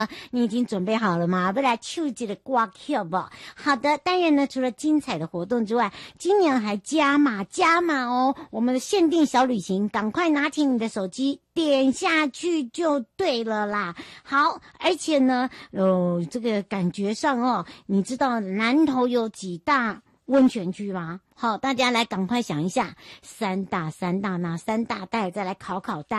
你已经准备好了吗？不来秋季的刮 Q 不？好的，当然呢，除了精彩的活动之外，今年还加码哦！我们的限定小旅行，赶快拿起你的手机，点下去就对了啦。好，而且呢，这个感觉上哦，你知道南投有几大温泉区吗？好，大家来赶快想一下，三大哪三大？待再来考大。